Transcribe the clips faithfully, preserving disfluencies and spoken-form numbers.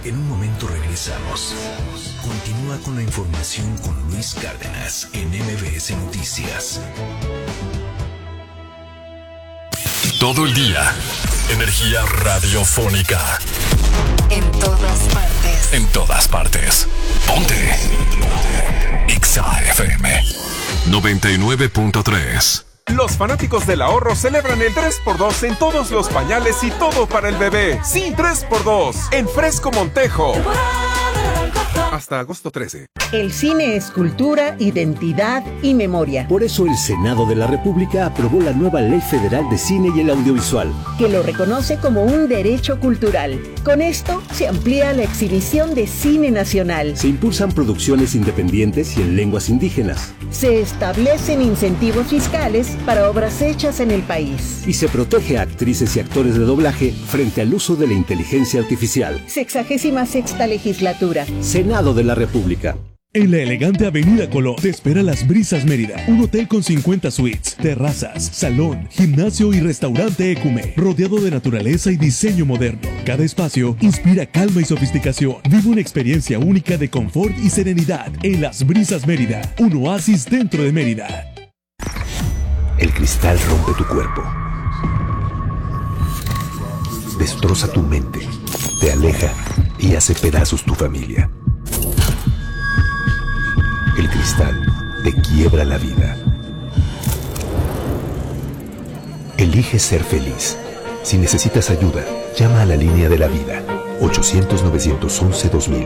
En un momento regresamos. Continúa con la información con Luis Cárdenas en M B S Noticias. Todo el día, energía radiofónica. En todas partes. En todas partes. Ponte. Exa F M noventa y nueve punto tres. Los fanáticos del ahorro celebran el tres por dos en todos los pañales y todo para el bebé. Sí, tres por dos en Fresco Montejo. Hasta agosto trece. El cine es cultura, identidad y memoria. Por eso el Senado de la República aprobó la nueva Ley Federal de Cine y el Audiovisual, que lo reconoce como un derecho cultural. Con esto se amplía la exhibición de cine nacional. Se impulsan producciones independientes y en lenguas indígenas. Se establecen incentivos fiscales para obras hechas en el país. Y se protege a actrices y actores de doblaje frente al uso de la inteligencia artificial. Sexagésima sexta legislatura. Senado de la República. En la elegante Avenida Colón te espera Las Brisas Mérida, un hotel con cincuenta suites, terrazas, salón, gimnasio y restaurante Ecume, rodeado de naturaleza y diseño moderno. Cada espacio inspira calma y sofisticación. Vive una experiencia única de confort y serenidad en Las Brisas Mérida, un oasis dentro de Mérida. El cristal rompe tu cuerpo, destroza tu mente, te aleja y hace pedazos tu familia. El cristal te quiebra la vida. Elige ser feliz. Si necesitas ayuda, llama a la línea de la vida. ochocientos, novecientos once, dos mil.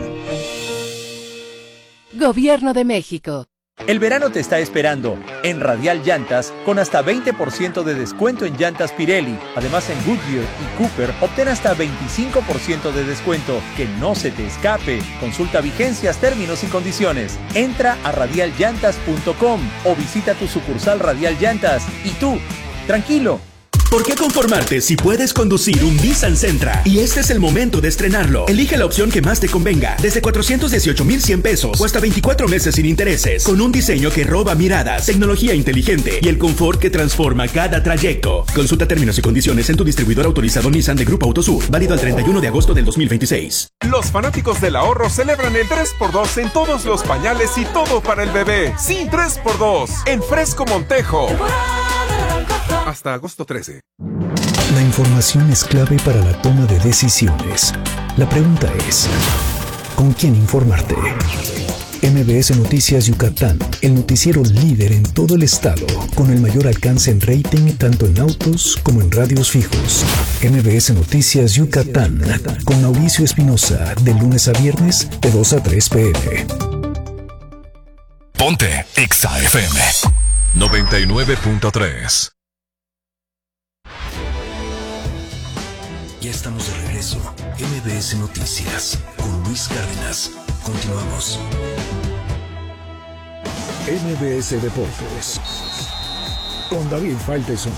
Gobierno de México. El verano te está esperando en Radial Llantas con hasta veinte por ciento de descuento en llantas Pirelli. Además, en Goodyear y Cooper obtén hasta veinticinco por ciento de descuento. Que no se te escape. Consulta vigencias, términos y condiciones. Entra a radial llantas punto com o visita tu sucursal Radial Llantas. Y tú, tranquilo. ¿Por qué conformarte si puedes conducir un Nissan Sentra? Y este es el momento de estrenarlo. Elige la opción que más te convenga, desde cuatrocientos dieciocho mil cien pesos o hasta veinticuatro meses sin intereses, con un diseño que roba miradas, tecnología inteligente y el confort que transforma cada trayecto. Consulta términos y condiciones en tu distribuidor autorizado Nissan de Grupo Autosur, válido al treinta y uno de agosto del dos mil veintiséis. Los fanáticos del ahorro celebran el tres por dos en todos los pañales y todo para el bebé. Sí, tres por dos en Fresco Montejo. Hasta agosto trece. La información es clave para la toma de decisiones. La pregunta es, ¿con quién informarte? M B S Noticias Yucatán, el noticiero líder en todo el estado, con el mayor alcance en rating tanto en autos como en radios fijos. M B S Noticias Yucatán, con Mauricio Espinosa, de lunes a viernes, de dos a tres p m Ponte Exa F M noventa y nueve punto tres. Ya estamos de regreso. M B S Noticias con Luis Cárdenas. Continuamos. M B S Deportes con David Faitelson.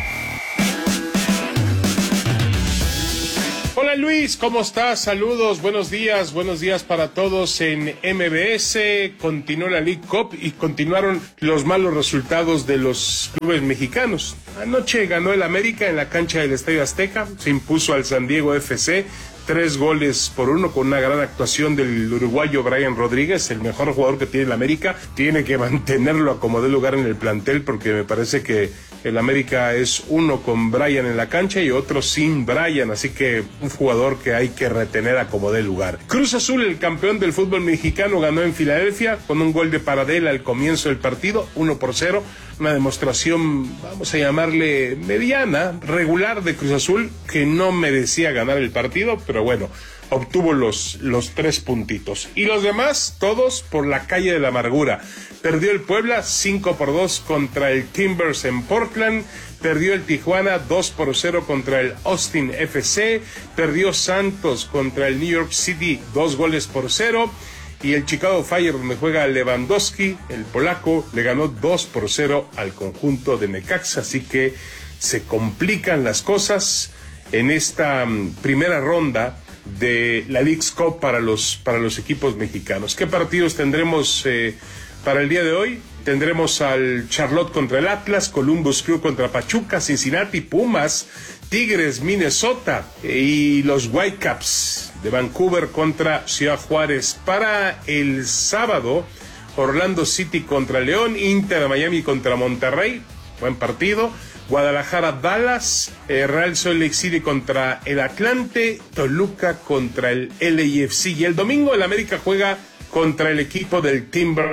Hola Luis, ¿cómo estás? Saludos, buenos días, buenos días para todos en M B S. Continuó la League Cup y continuaron los malos resultados de los clubes mexicanos. Anoche ganó el América en la cancha del Estadio Azteca, se impuso al San Diego F C, tres goles por uno con una gran actuación del uruguayo Brian Rodríguez, el mejor jugador que tiene el América. Tiene que mantenerlo a como dé lugar en el plantel porque me parece que el América es uno con Brian en la cancha y otro sin Brian, así que un jugador que hay que retener a como dé lugar. Cruz Azul, el campeón del fútbol mexicano, ganó en Filadelfia con un gol de Paradela al comienzo del partido, uno por cero. Una demostración, vamos a llamarle mediana, regular de Cruz Azul, que no merecía ganar el partido, pero bueno, obtuvo los, los tres puntitos. Y los demás, todos por la calle de la amargura. Perdió el Puebla cinco por dos contra el Timbers en Portland. Perdió el Tijuana dos por cero contra el Austin F C. Perdió Santos contra el New York City dos goles por cero. Y el Chicago Fire, donde juega Lewandowski, el polaco, le ganó dos por cero al conjunto de Necaxa. Así que se complican las cosas en esta um, primera ronda de la Leagues Cup para los, para los equipos mexicanos. ¿Qué partidos tendremos eh, para el día de hoy? Tendremos al Charlotte contra el Atlas, Columbus Crew contra Pachuca, Cincinnati, Pumas, Tigres, Minnesota y los Whitecaps de Vancouver contra Ciudad Juárez. Para el sábado, Orlando City contra León, Inter de Miami contra Monterrey, buen partido. Guadalajara, Dallas, eh, Real Salt Lake City contra el Atlante, Toluca contra el L A F C. Y el domingo el América juega contra el equipo del Timber.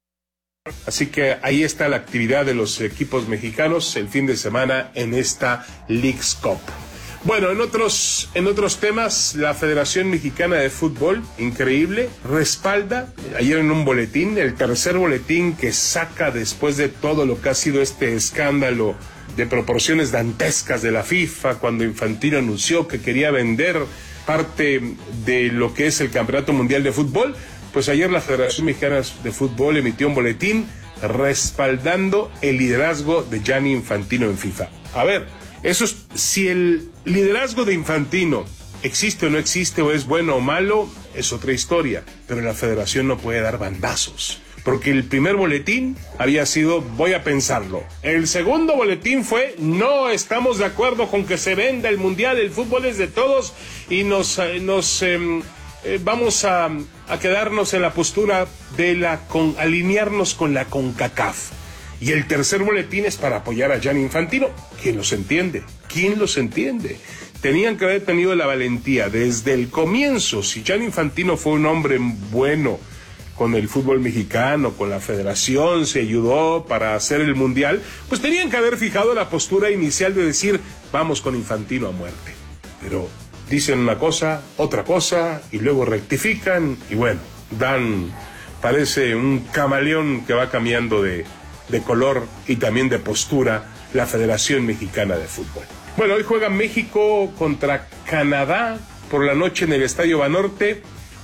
Así que ahí está la actividad de los equipos mexicanos el fin de semana en esta Leagues Cup. Bueno, en otros, en otros temas, la Federación Mexicana de Fútbol, increíble, respalda, ayer en un boletín, el tercer boletín que saca después de todo lo que ha sido este escándalo de proporciones dantescas de la FIFA, cuando Infantino anunció que quería vender parte de lo que es el Campeonato Mundial de Fútbol. Pues ayer la Federación Mexicana de Fútbol emitió un boletín respaldando el liderazgo de Gianni Infantino en FIFA. A ver, eso es, si el liderazgo de Infantino existe o no existe, o es bueno o malo, es otra historia, pero la Federación no puede dar bandazos, porque el primer boletín había sido voy a pensarlo. El segundo boletín fue no estamos de acuerdo con que se venda el Mundial, el fútbol es de todos y nos... nos eh, Eh, vamos a, a quedarnos en la postura de la con, alinearnos con la CONCACAF. Y el tercer boletín es para apoyar a Gianni Infantino. ¿Quién los entiende? ¿Quién los entiende? Tenían que haber tenido la valentía desde el comienzo. Si Gianni Infantino fue un hombre bueno con el fútbol mexicano, con la federación, se ayudó para hacer el mundial, pues tenían que haber fijado la postura inicial de decir vamos con Infantino a muerte. Pero dicen una cosa, otra cosa, y luego rectifican, y bueno, dan, parece un camaleón que va cambiando de, de color y también de postura la Federación Mexicana de Fútbol. Bueno, hoy juega México contra Canadá por la noche en el Estadio Banorte,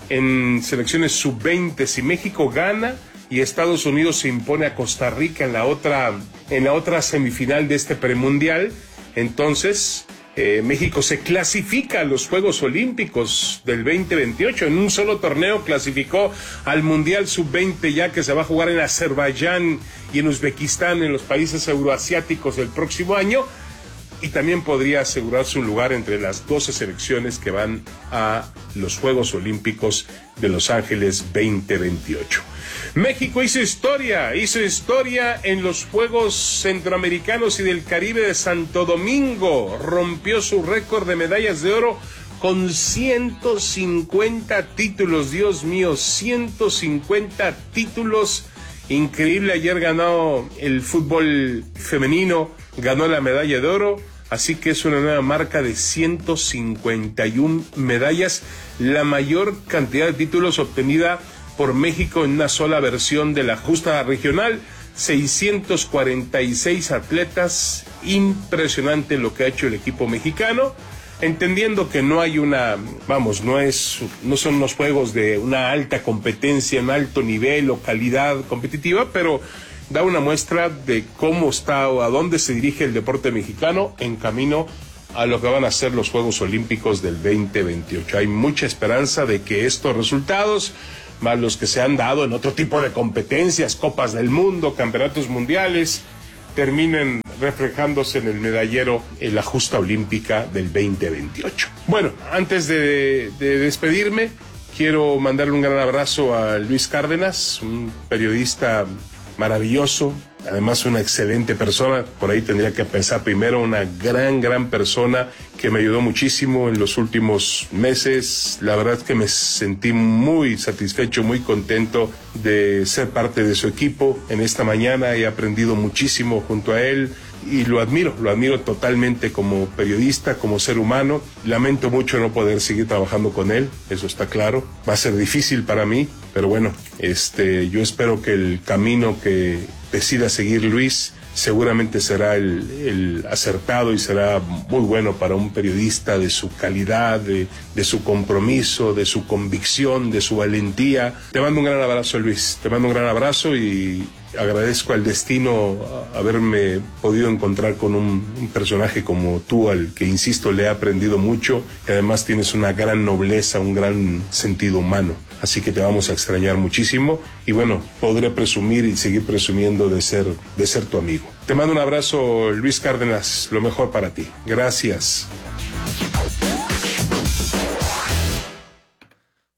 en selecciones sub veinte. Si México gana y Estados Unidos se impone a Costa Rica en la otra, en la otra semifinal de este premundial, entonces... Eh, México se clasifica a los Juegos Olímpicos del veinte veintiocho. En un solo torneo clasificó al Mundial sub veinte, ya que se va a jugar en Azerbaiyán y en Uzbekistán, en los países euroasiáticos el próximo año, y también podría asegurarse un lugar entre las doce selecciones que van a los Juegos Olímpicos de Los Ángeles veinte veintiocho. México hizo historia, hizo historia en los Juegos Centroamericanos y del Caribe de Santo Domingo. Rompió su récord de medallas de oro con ciento cincuenta títulos. Dios mío, ciento cincuenta títulos. Increíble, ayer ganó el fútbol femenino, ganó la medalla de oro. Así que es una nueva marca de ciento cincuenta y una medallas, la mayor cantidad de títulos obtenida por México en una sola versión de la justa regional. seiscientos cuarenta y seis atletas, impresionante lo que ha hecho el equipo mexicano, entendiendo que no hay una, vamos, no es, no son unos juegos de una alta competencia, un alto nivel o calidad competitiva, pero da una muestra de cómo está o a dónde se dirige el deporte mexicano en camino a lo que van a ser los Juegos Olímpicos del veinte veintiocho. Hay mucha esperanza de que estos resultados, más los que se han dado en otro tipo de competencias, Copas del Mundo, Campeonatos Mundiales, terminen reflejándose en el medallero en la justa olímpica del veinte veintiocho. Bueno, antes de, de despedirme, quiero mandarle un gran abrazo a Luis Cárdenas, un periodista maravilloso, además una excelente persona. Por ahí tendría que pensar primero, una gran, gran persona que me ayudó muchísimo en los últimos meses. La verdad es que me sentí muy satisfecho, muy contento de ser parte de su equipo. En esta mañana he aprendido muchísimo junto a él y lo admiro, lo admiro totalmente como periodista, como ser humano. Lamento mucho no poder seguir trabajando con él, eso está claro. Va a ser difícil para mí, pero bueno, este, yo espero que el camino que decida seguir Luis seguramente será el, el acertado y será muy bueno para un periodista de su calidad, de, de su compromiso, de su convicción, de su valentía. Te mando un gran abrazo, Luis, te mando un gran abrazo y agradezco al destino haberme podido encontrar con un, un personaje como tú, al que, insisto, le he aprendido mucho, y además tienes una gran nobleza, un gran sentido humano. Así que te vamos a extrañar muchísimo y bueno, podré presumir y seguir presumiendo de ser, de ser tu amigo. Te mando un abrazo, Luis Cárdenas, lo mejor para ti. Gracias.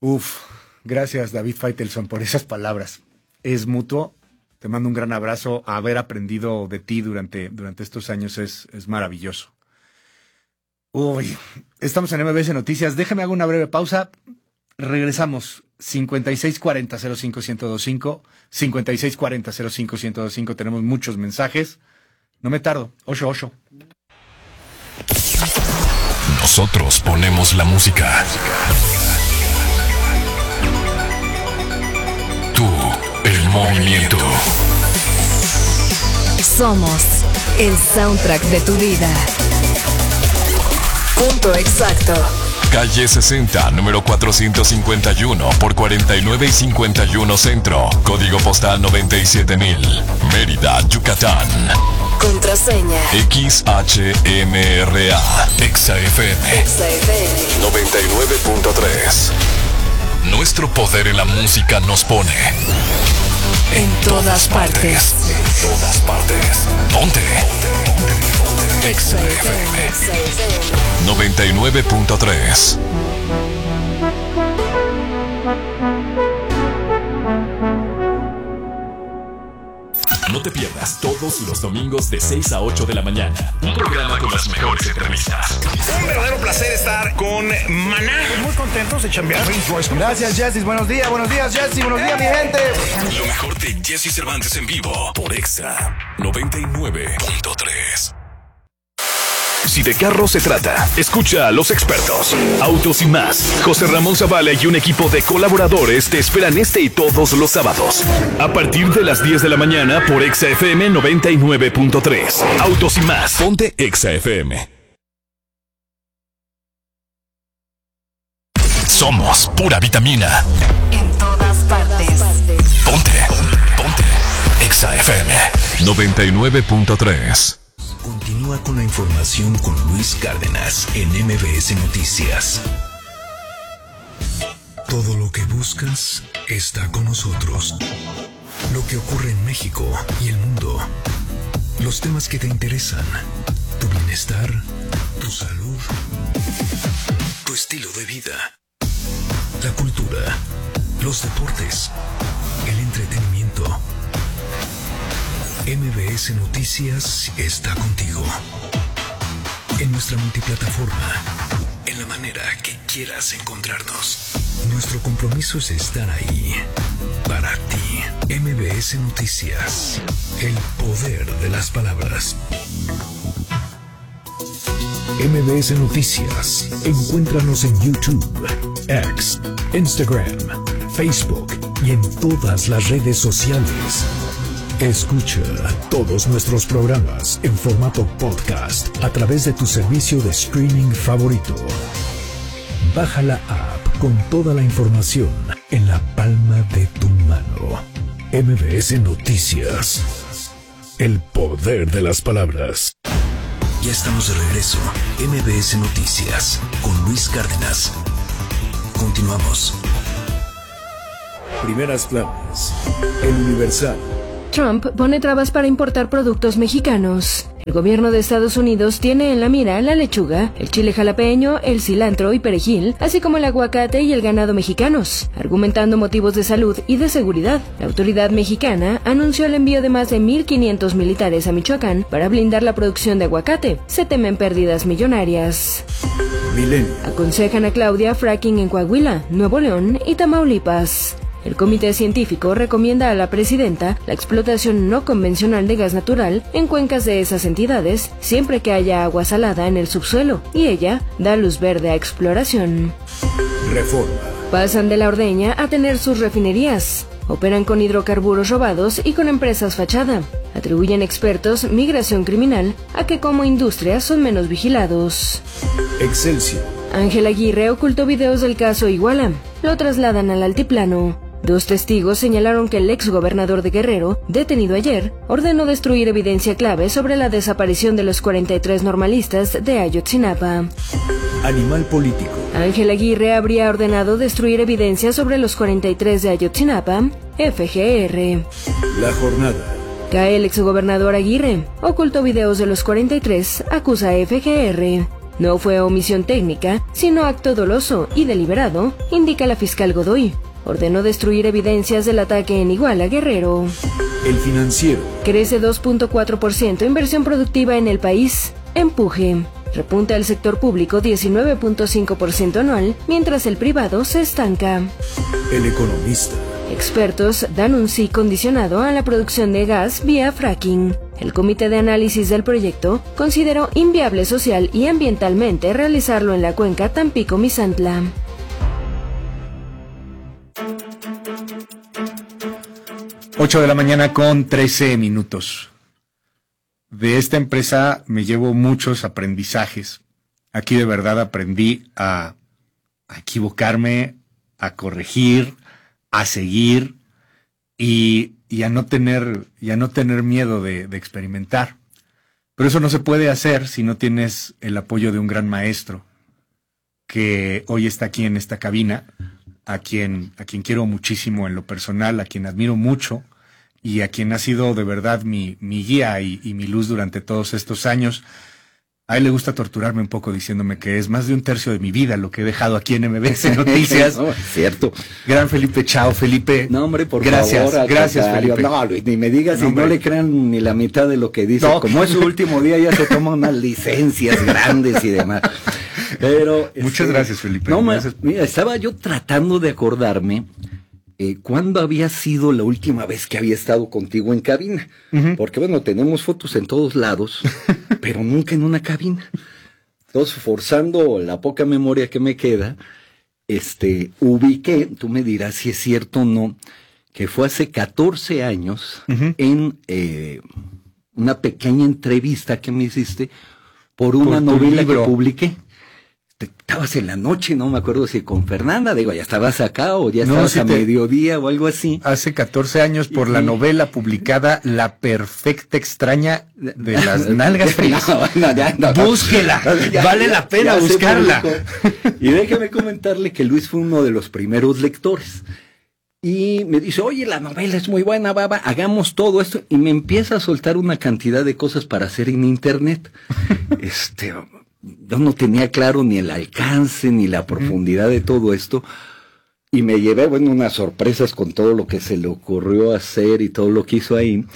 Uf, gracias David Faitelson por esas palabras. Es mutuo. Te mando un gran abrazo. Haber aprendido de ti durante, durante estos años es, es maravilloso. Uy, estamos en M B S Noticias. Déjame hago una breve pausa. Regresamos. cincuenta y seis cuarenta cero cinco uno cero dos cinco. cincuenta y seis cuarenta cero cinco uno cero dos cinco. Tenemos muchos mensajes. No me tardo. Ocho, ocho. Nosotros ponemos la música. Tú, el movimiento. Somos el soundtrack de tu vida. Punto exacto. Calle sesenta, número cuatrocientos cincuenta y uno por cuarenta y nueve y cincuenta y uno Centro. Código postal noventa y siete mil. Mérida, Yucatán. Contraseña X H M R A. Exa F M. Exa F M noventa y nueve punto tres. Nuestro poder en la música nos pone en todas partes. En todas partes. Ponte. Exa F M noventa y nueve punto tres. No te pierdas todos los domingos de seis a ocho de la mañana. Un programa con las mejores entrevistas. Un verdadero placer estar con Maná. Muy contentos de chambear. Gracias, Jessy. Buenos días, buenos días, Jessy. Buenos días, mi gente. Lo mejor de Jessy Cervantes en vivo por Exa noventa y nueve punto tres. Si de carro se trata, escucha a los expertos. Autos y más. José Ramón Zavala y un equipo de colaboradores te esperan este y todos los sábados. A partir de las diez de la mañana por Exa F M noventa y nueve punto tres. Autos y más. Ponte Exa F M. Somos pura vitamina. En todas partes. Ponte. Ponte. Exa F M noventa y nueve punto tres. Continúa con la información con Luis Cárdenas en M B S Noticias. Todo lo que buscas está con nosotros. Lo que ocurre en México y el mundo. Los temas que te interesan. Tu bienestar, tu salud, tu estilo de vida. La cultura, los deportes, el entretenimiento. M B S Noticias está contigo. En nuestra multiplataforma, en la manera que quieras encontrarnos. Nuestro compromiso es estar ahí, para ti. M B S Noticias, el poder de las palabras. M B S Noticias, encuéntranos en YouTube, X, Instagram, Facebook y en todas las redes sociales. Escucha todos nuestros programas en formato podcast a través de tu servicio de streaming favorito. Baja la app con toda la información en la palma de tu mano. M B S Noticias. El poder de las palabras. Ya estamos de regreso. M B S Noticias con Luis Cárdenas. Continuamos. Primeras planas. El Universal. Trump pone trabas para importar productos mexicanos. El gobierno de Estados Unidos tiene en la mira la lechuga, el chile jalapeño, el cilantro y perejil, así como el aguacate y el ganado mexicanos, argumentando motivos de salud y de seguridad. La autoridad mexicana anunció el envío de más de mil quinientos militares a Michoacán para blindar la producción de aguacate. Se temen pérdidas millonarias. Milenio. Aconsejan a Claudia fracking en Coahuila, Nuevo León y Tamaulipas. El comité científico recomienda a la presidenta la explotación no convencional de gas natural en cuencas de esas entidades, siempre que haya agua salada en el subsuelo, y ella da luz verde a exploración. Reforma. Pasan de la ordeña a tener sus refinerías. Operan con hidrocarburos robados y con empresas fachada. Atribuyen expertos migración criminal a que como industria son menos vigilados. Excelsior. Ángel Aguirre ocultó videos del caso Iguala. Lo trasladan al altiplano. Dos testigos señalaron que el exgobernador de Guerrero, detenido ayer, ordenó destruir evidencia clave sobre la desaparición de los cuarenta y tres normalistas de Ayotzinapa. Animal político. Ángel Aguirre habría ordenado destruir evidencia sobre los cuarenta y tres de Ayotzinapa, F G R. La jornada. Cae el exgobernador Aguirre. Ocultó videos de los cuarenta y tres, acusa a F G R. No fue omisión técnica, sino acto doloso y deliberado, indica la fiscal Godoy. Ordenó destruir evidencias del ataque en Iguala, Guerrero. El Financiero. Crece dos punto cuatro por ciento inversión productiva en el país. Empuje. Repunta el sector público diecinueve punto cinco por ciento anual, mientras el privado se estanca. El Economista. Expertos dan un sí condicionado a la producción de gas vía fracking. El comité de análisis del proyecto consideró inviable social y ambientalmente realizarlo en la cuenca Tampico-Misantla. ocho de la mañana con trece minutos. De esta empresa me llevo muchos aprendizajes. Aquí de verdad aprendí a, a equivocarme, a corregir, a seguir y, y a no tener, y a no tener miedo de, de experimentar. Pero eso no se puede hacer si no tienes el apoyo de un gran maestro que hoy está aquí en esta cabina, a quien, a quien quiero muchísimo en lo personal, a quien admiro mucho y a quien ha sido de verdad mi, mi guía y, y mi luz durante todos estos años. A él le gusta torturarme un poco diciéndome que es más de un tercio de mi vida lo que he dejado aquí en M B S Noticias. No, es cierto. Gran Felipe, chao Felipe. No, hombre, por gracias, favor. Gracias, Felipe. No, Luis, ni me digas no, y no le crean ni la mitad de lo que dice. No. Como es su último día, ya se toma unas licencias grandes y demás. Pero muchas este, gracias, Felipe. No, gracias. Mira, estaba yo tratando de acordarme eh, cuándo había sido la última vez que había estado contigo en cabina. Uh-huh. Porque, bueno, tenemos fotos en todos lados, pero nunca en una cabina. Entonces, forzando la poca memoria que me queda, este, ubiqué, tú me dirás si es cierto o no, que fue hace catorce años uh-huh. en eh, una pequeña entrevista que me hiciste por una por novela libro. que publiqué. Estabas en la noche, no me acuerdo si con Fernanda, digo, ya estabas acá o ya estabas no, si a te... mediodía o algo así. Hace catorce años por y... la novela publicada La Perfecta Extraña de las Nalgas Frías. No, no, ya, no, Búsquela, ya, vale ya, la pena buscarla. Y déjame comentarle que Luis fue uno de los primeros lectores. Y me dice, oye, la novela es muy buena, baba, hagamos todo esto. Y me empieza a soltar una cantidad de cosas para hacer en internet. este... Yo no tenía claro ni el alcance ni la profundidad de todo esto y me llevé, bueno, unas sorpresas con todo lo que se le ocurrió hacer y todo lo que hizo ahí,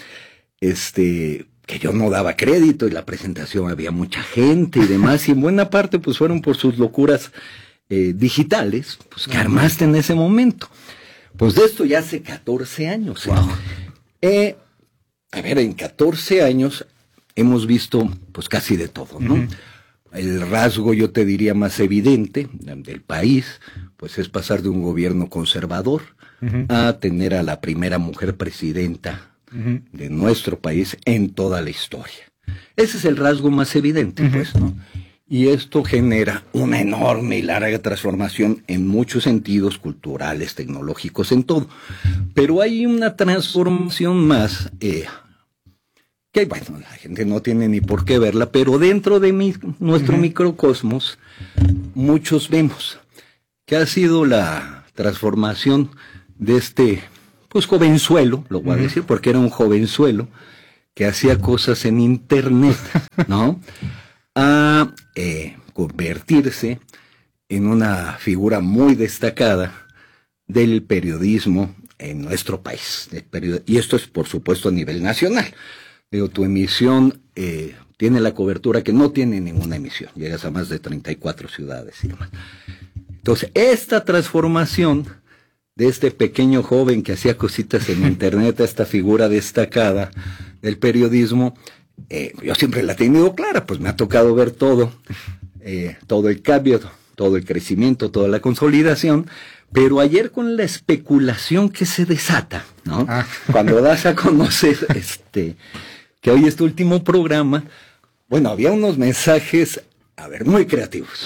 este, que yo no daba crédito y la presentación había mucha gente y demás y en buena parte pues fueron por sus locuras eh, digitales, pues que armaste en ese momento. Pues de esto ya hace catorce años. ¿eh? Wow. Eh, a ver, en catorce años hemos visto pues casi de todo, ¿no? Uh-huh. El rasgo, yo te diría, más evidente del país, pues es pasar de un gobierno conservador uh-huh. a tener a la primera mujer presidenta uh-huh. de nuestro país en toda la historia. Ese es el rasgo más evidente, uh-huh. pues, ¿no? Y esto genera una enorme y larga transformación en muchos sentidos, culturales, tecnológicos, en todo. Pero hay una transformación más... Eh, que bueno, la gente no tiene ni por qué verla, pero dentro de mi, nuestro uh-huh. microcosmos, muchos vemos que ha sido la transformación de este, pues, jovenzuelo, lo voy uh-huh. a decir porque era un jovenzuelo, que hacía cosas en internet, ¿no? A eh, convertirse en una figura muy destacada del periodismo en nuestro país. Del period- y esto es, por supuesto, a nivel nacional. Digo, tu emisión eh, tiene la cobertura que no tiene ninguna emisión. Llegas a más de treinta y cuatro ciudades y demás. Entonces, esta transformación de este pequeño joven que hacía cositas en internet, esta figura destacada del periodismo, eh, yo siempre la he tenido clara, pues me ha tocado ver todo, eh, todo el cambio, todo el crecimiento, toda la consolidación. Pero ayer con la especulación que se desata, ¿no? Ah. Cuando das a conocer este... que hoy es tu último programa, bueno, había unos mensajes, a ver, muy creativos,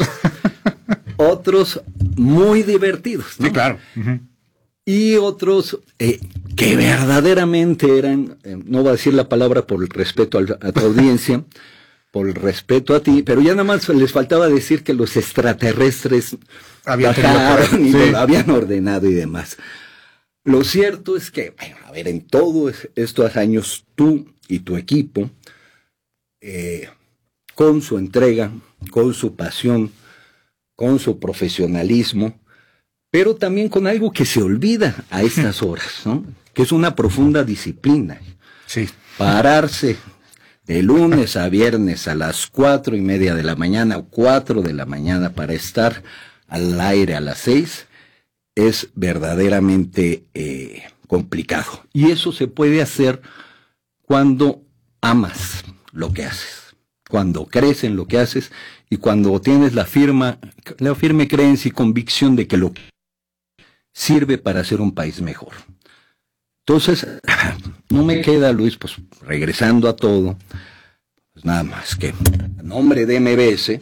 otros muy divertidos, ¿no? Sí, claro. Uh-huh. Y otros eh, que verdaderamente eran, eh, no voy a decir la palabra por el respeto al, a tu audiencia, por el respeto a ti, pero ya nada más les faltaba decir que los extraterrestres habían, bajaron y sí. lo habían ordenado y demás. Lo cierto es que, bueno, a ver, en todos estos años tú y tu equipo, eh, con su entrega, con su pasión, con su profesionalismo, pero también con algo que se olvida a estas horas, ¿no? Que es una profunda disciplina. Sí. Pararse de lunes a viernes a las cuatro y media de la mañana o cuatro de la mañana para estar al aire a las seis es verdaderamente eh, complicado. Y eso se puede hacer cuando amas lo que haces, cuando crees en lo que haces y cuando tienes la firma, la firme creencia y convicción de que lo sirve para hacer un país mejor. Entonces, no me queda, Luis, pues regresando a todo, pues nada más que a nombre de M B S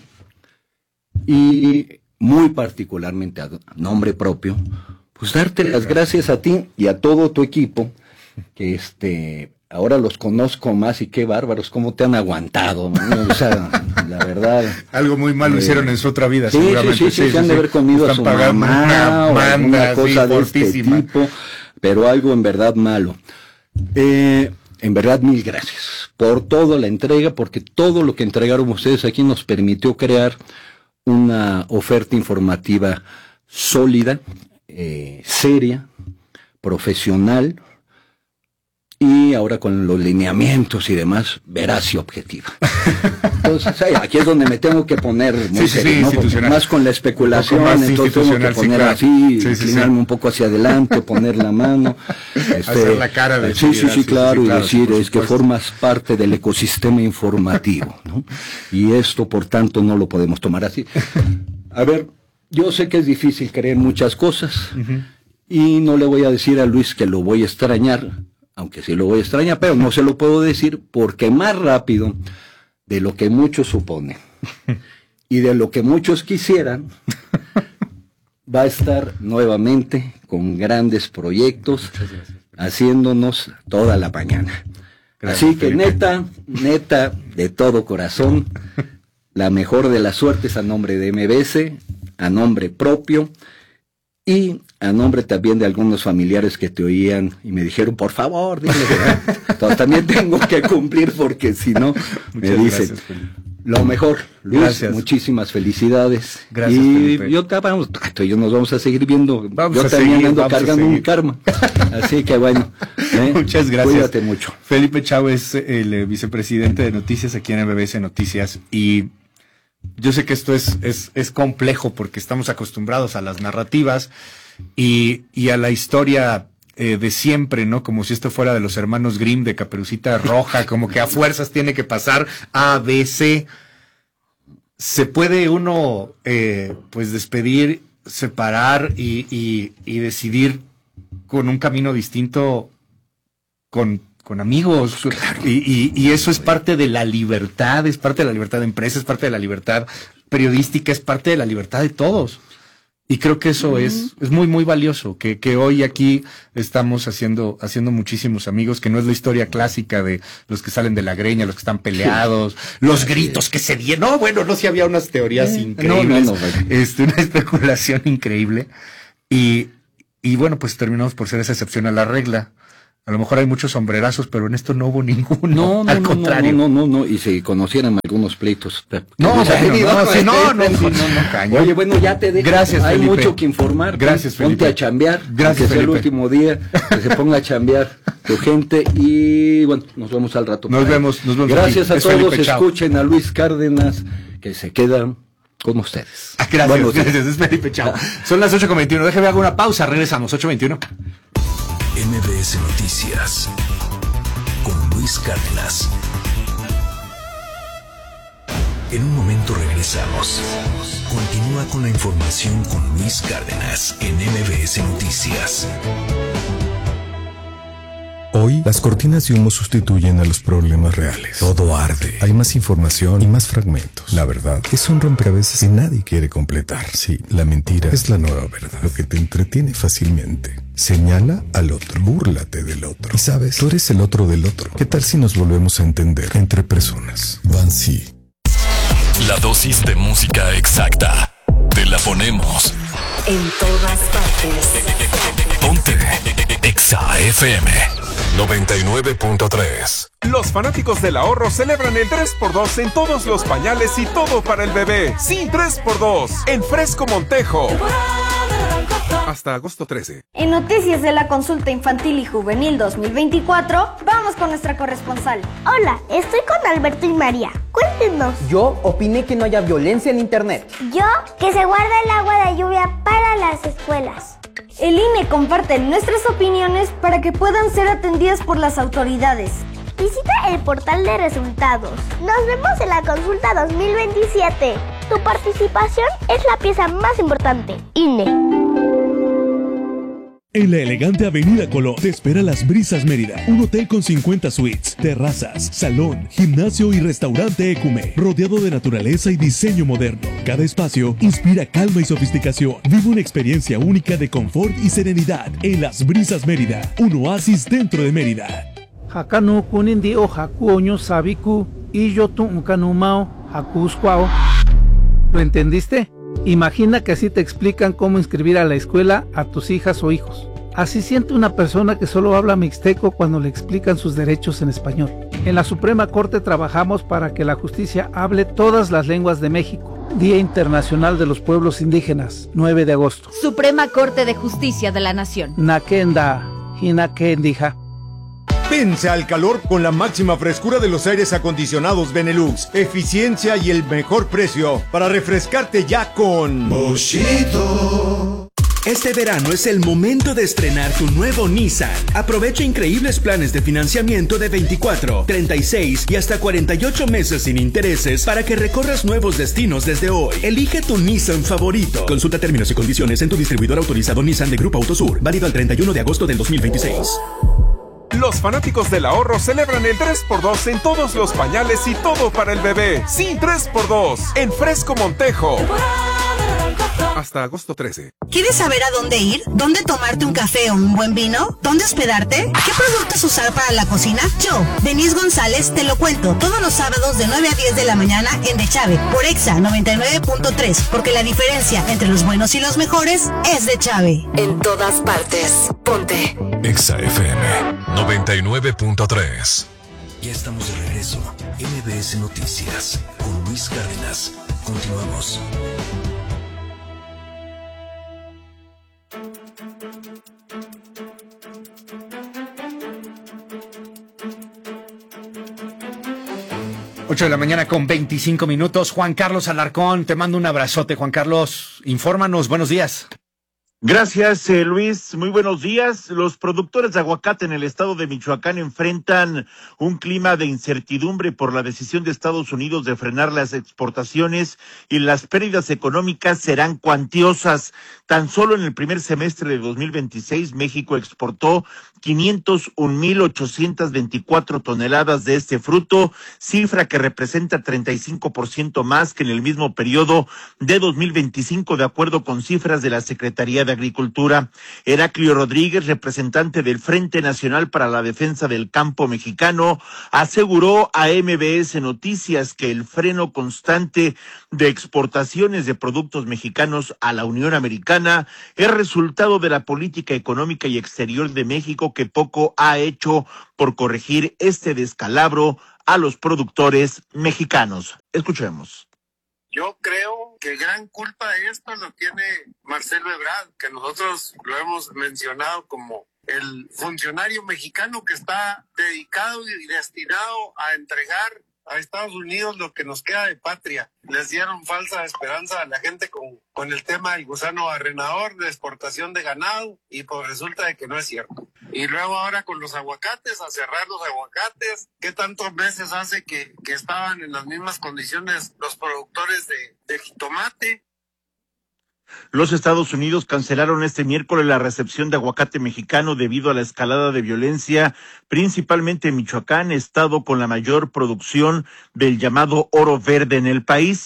y muy particularmente a nombre propio, pues darte las gracias a ti y a todo tu equipo, que este ahora los conozco más y qué bárbaros, cómo te han aguantado, ¿no? O sea, la verdad. Algo muy malo eh, hicieron en su otra vida, sí, seguramente. Sí, sí, sí, sí, sí, se han de haber comido a su mamá o alguna cosa de este tipo, pero algo en verdad malo. Eh, en verdad, mil gracias por toda la entrega, porque todo lo que entregaron ustedes aquí nos permitió crear una oferta informativa sólida, eh, seria, profesional, y ahora con los lineamientos y demás, veraz y objetiva. Entonces, ay, aquí es donde me tengo que poner muy sí, serio, sí, ¿no? Más con la especulación, entonces tengo que poner sí, así, sí, inclinarme sí, un poco hacia adelante, poner la mano. Este, hacer la cara de Sí, sí, sí, claro, sí, y claro, decir, sí, es que formas parte del ecosistema informativo, ¿no? Y esto, por tanto, no lo podemos tomar así. A ver, yo sé que es difícil creer muchas cosas, uh-huh. y no le voy a decir a Luis que lo voy a extrañar, aunque sí lo voy a extrañar, pero no se lo puedo decir porque más rápido de lo que muchos suponen y de lo que muchos quisieran, va a estar nuevamente con grandes proyectos, haciéndonos toda la mañana. Gracias, Así que Felipe. neta, neta, de todo corazón, la mejor de las suertes a nombre de M B S, a nombre propio, y a nombre también de algunos familiares que te oían y me dijeron, por favor, dile, entonces también tengo que cumplir porque si no, me dicen, gracias, lo mejor, Luis, gracias. Muchísimas felicidades. Gracias, y Felipe. yo acabamos, tú y yo nos vamos a seguir viendo, vamos yo a también seguir, ando cargando un karma, así que bueno, ¿eh? Muchas gracias. Cuídate mucho. Felipe Chao es el eh, vicepresidente de Noticias aquí en M B S Noticias y yo sé que esto es, es, es complejo porque estamos acostumbrados a las narrativas y, y a la historia eh, de siempre, ¿no? Como si esto fuera de los hermanos Grimm, de Caperucita Roja, como que a fuerzas tiene que pasar A, B, C. Se puede uno, eh, pues, despedir, separar y, y, y decidir con un camino distinto con... con amigos, claro. y, y, y eso es parte de la libertad, es parte de la libertad de empresa, es parte de la libertad periodística, es parte de la libertad de todos. Y creo que eso uh-huh. es, es muy, muy valioso, que, que hoy aquí estamos haciendo, haciendo muchísimos amigos, que no es la historia clásica de los que salen de la greña, los que están peleados, sí. los gritos que se dieron. No, bueno, no, si había unas teorías eh, increíbles, no, no, no, este, una especulación increíble. Y, y bueno, pues terminamos por ser esa excepción a la regla. A lo mejor hay muchos sombrerazos, pero en esto no hubo ninguno. No, no, al no, contrario. No, no, no, no, y si conocieran algunos pleitos. No, bueno, no, sí, no, no, no, no, no, cañón. Oye, bueno, ya te dejo. Gracias, Hay Felipe. mucho que informar. Gracias, Felipe. Ponte a chambear. Gracias, que sea el último día, que se ponga a chambear tu gente y bueno, nos vemos al rato. Nos vemos, nos vemos. Gracias aquí. a Es todos, Felipe, escuchen a Luis Cárdenas, que se quedan con ustedes. Ah, gracias, bueno, gracias, es Felipe, chao. Son las ocho con veintiuno, déjeme hacer una pausa, regresamos, ocho veintiuno. M B S Noticias con Luis Cárdenas. En un momento regresamos. Continúa con la información con Luis Cárdenas en M B S Noticias. Hoy, las cortinas de humo sustituyen a los problemas reales. Todo arde. Hay más información y más fragmentos. La verdad es un rompecabezas que nadie quiere completar. Sí, la mentira es la nueva verdad. Lo que te entretiene fácilmente. Señala al otro. Búrlate del otro. Y sabes, tú eres el otro del otro. ¿Qué tal si nos volvemos a entender entre personas? Bansi. La dosis de música exacta. Te la ponemos. En todas partes. Ponte Exa F M. noventa y nueve punto tres. Los fanáticos del ahorro celebran el tres por dos en todos los pañales y todo para el bebé. Sí, tres por dos en Fresco Montejo. Hasta agosto trece. En Noticias de la Consulta Infantil y Juvenil dos mil veinticuatro, vamos con nuestra corresponsal. Hola, estoy con Alberto y María. Cuéntenos. Yo opiné que no haya violencia en internet. Yo, que se guarda el agua de lluvia para las escuelas. El I N E comparte nuestras opiniones para que puedan ser atendidas por las autoridades. Visita el portal de resultados. Nos vemos en la consulta dos mil veintisiete. Tu participación es la pieza más importante. I N E. En la elegante Avenida Colón te espera Las Brisas Mérida, un hotel con cincuenta suites, terrazas, salón, gimnasio y restaurante Ecume, rodeado de naturaleza y diseño moderno. Cada espacio inspira calma y sofisticación. Vive una experiencia única de confort y serenidad en Las Brisas Mérida, un oasis dentro de Mérida. Hakanu kunindi o hakuoño sabiku y yo tu ukanumao hakuskwao. ¿Lo entendiste? Imagina que así te explican cómo inscribir a la escuela a tus hijas o hijos. Así siente una persona que solo habla mixteco cuando le explican sus derechos en español. En la Suprema Corte trabajamos para que la justicia hable todas las lenguas de México. Día Internacional de los Pueblos Indígenas, nueve de agosto. Suprema Corte de Justicia de la Nación. Nakenda, Hinakendija. Vence al calor con la máxima frescura de los aires acondicionados Benelux, eficiencia y el mejor precio para refrescarte ya con Moschito. Este verano es el momento de estrenar tu nuevo Nissan. Aprovecha increíbles planes de financiamiento de veinticuatro, treinta y seis y hasta cuarenta y ocho meses sin intereses para que recorras nuevos destinos desde hoy. Elige tu Nissan favorito. Consulta términos y condiciones en tu distribuidor autorizado Nissan de Grupo Autosur. Válido al treinta y uno de agosto del dos mil veintiséis. Los fanáticos del ahorro celebran el tres por dos en todos los pañales y todo para el bebé. Sí, tres por dos en Fresco Montejo. Hasta agosto trece. ¿Quieres saber a dónde ir? ¿Dónde tomarte un café o un buen vino? ¿Dónde hospedarte? ¿Qué productos usar para la cocina? Yo, Denise González, te lo cuento todos los sábados de nueve a diez de la mañana en De Chave, por Exa noventa y nueve punto tres, porque la diferencia entre los buenos y los mejores es De Chave. En todas partes, ponte Exa F M noventa y nueve punto tres. Ya estamos de regreso. M B S Noticias con Luis Cárdenas. Continuamos. ocho de la mañana con veinticinco minutos. Juan Carlos Alarcón, te mando un abrazote. Juan Carlos, infórmanos, buenos días. Gracias, eh, Luis. Muy buenos días. Los productores de aguacate en el estado de Michoacán enfrentan un clima de incertidumbre por la decisión de Estados Unidos de frenar las exportaciones y las pérdidas económicas serán cuantiosas. Tan solo en el primer semestre de dos mil veintiséis, México exportó quinientos un mil ochocientas veinticuatro toneladas de este fruto, cifra que representa treinta y cinco por ciento más que en el mismo periodo de dos mil veinticinco, de acuerdo con cifras de la Secretaría de Agricultura. Heraclio Rodríguez, representante del Frente Nacional para la Defensa del Campo Mexicano, aseguró a M B S Noticias que el freno constante de exportaciones de productos mexicanos a la Unión Americana es resultado de la política económica y exterior de México, que poco ha hecho por corregir este descalabro a los productores mexicanos. Escuchemos. Yo creo que gran culpa de esto lo tiene Marcelo Ebrard, que nosotros lo hemos mencionado como el funcionario mexicano que está dedicado y destinado a entregar a Estados Unidos lo que nos queda de patria. Les dieron falsa esperanza a la gente con, con el tema del gusano barrenador, de exportación de ganado, y pues resulta de que no es cierto. Y luego ahora con los aguacates, a cerrar los aguacates. ¿Qué tantos meses hace que, que estaban en las mismas condiciones los productores de, de jitomate? Los Estados Unidos cancelaron este miércoles la recepción de aguacate mexicano debido a la escalada de violencia, principalmente en Michoacán, estado con la mayor producción del llamado oro verde en el país.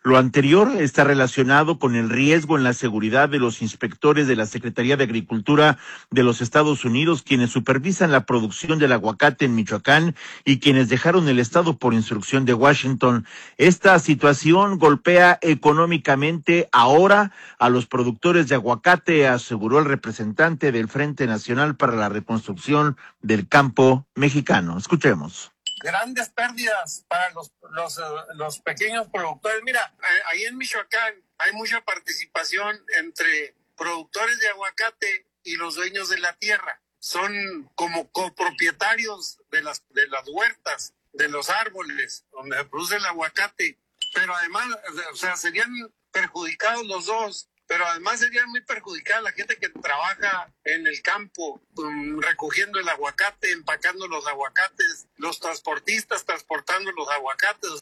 Lo anterior está relacionado con el riesgo en la seguridad de los inspectores de la Secretaría de Agricultura de los Estados Unidos, quienes supervisan la producción del aguacate en Michoacán y quienes dejaron el estado por instrucción de Washington. Esta situación golpea económicamente ahora a los productores de aguacate, aseguró el representante del Frente Nacional para la Reconstrucción del Campo Mexicano. Escuchemos. Grandes pérdidas para los, los, los pequeños productores. Mira, ahí en Michoacán hay mucha participación entre productores de aguacate y los dueños de la tierra. Son como copropietarios de las, de las huertas, de los árboles donde se produce el aguacate. Pero además, o sea, serían perjudicados los dos. Pero además sería muy perjudicada la gente que trabaja en el campo, um, recogiendo el aguacate, empacando los aguacates, los transportistas transportando los aguacates.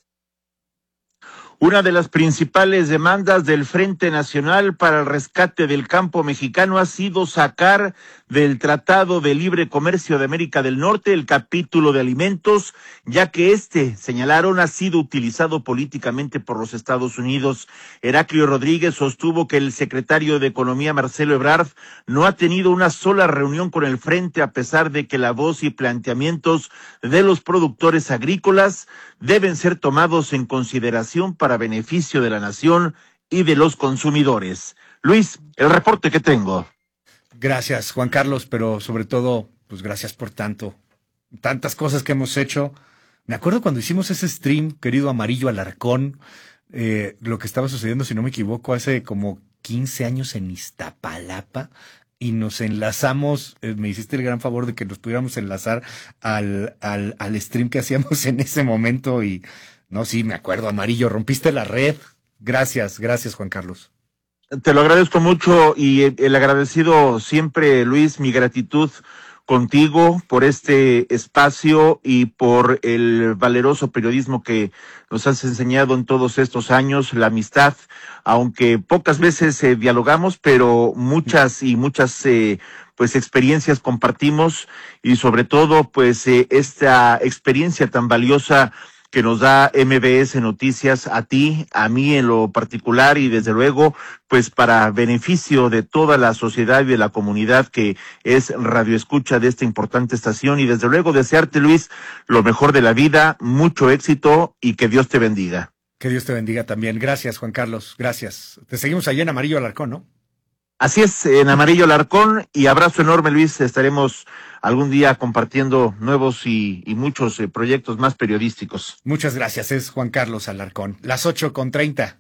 Una de las principales demandas del Frente Nacional para el Rescate del Campo Mexicano ha sido sacar del Tratado de Libre Comercio de América del Norte el capítulo de alimentos, ya que este, señalaron, ha sido utilizado políticamente por los Estados Unidos. Heraclio Rodríguez sostuvo que el secretario de Economía, Marcelo Ebrard, no ha tenido una sola reunión con el Frente, a pesar de que la voz y planteamientos de los productores agrícolas deben ser tomados en consideración para beneficio de la nación y de los consumidores. Luis, el reporte que tengo. Gracias, Juan Carlos, pero sobre todo, pues gracias por tanto, tantas cosas que hemos hecho. Me acuerdo cuando hicimos ese stream, querido Amarillo Alarcón, eh, lo que estaba sucediendo, si no me equivoco, hace como quince años en Iztapalapa, y nos enlazamos, eh, me hiciste el gran favor de que nos pudiéramos enlazar al, al, al stream que hacíamos en ese momento, y no, sí, me acuerdo, Amarillo, rompiste la red. Gracias, gracias, Juan Carlos. Te lo agradezco mucho, y el agradecido siempre, Luis, mi gratitud contigo por este espacio y por el valeroso periodismo que nos has enseñado en todos estos años, la amistad, aunque pocas veces eh, dialogamos, pero muchas y muchas eh, pues experiencias compartimos, y sobre todo pues eh, esta experiencia tan valiosa que nos da M B S Noticias, a ti, a mí en lo particular, y desde luego, pues para beneficio de toda la sociedad y de la comunidad que es radioescucha de esta importante estación, y desde luego desearte, Luis, lo mejor de la vida, mucho éxito y que Dios te bendiga. Que Dios te bendiga también. Gracias, Juan Carlos, gracias. Te seguimos allá en Amarillo Alarcón, ¿no? Así es, en Amarillo Alarcón, y abrazo enorme, Luis. Estaremos algún día compartiendo nuevos y, y muchos eh, proyectos más periodísticos. Muchas gracias, es Juan Carlos Alarcón. Las ocho con treinta.